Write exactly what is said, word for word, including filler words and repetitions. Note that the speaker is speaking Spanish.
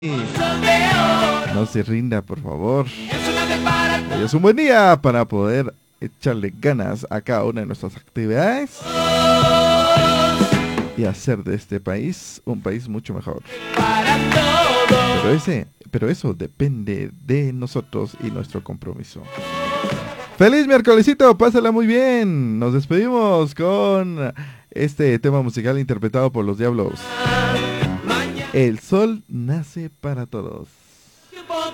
No se rinda, por favor. Hoy es un buen día para poder echarle ganas a cada una de nuestras actividades y hacer de este país un país mucho mejor. Pero ese, pero eso depende de nosotros y nuestro compromiso. ¡Feliz miércolesito! Pásala muy bien. Nos despedimos con este tema musical interpretado por Los Diablos. El sol nace para todos.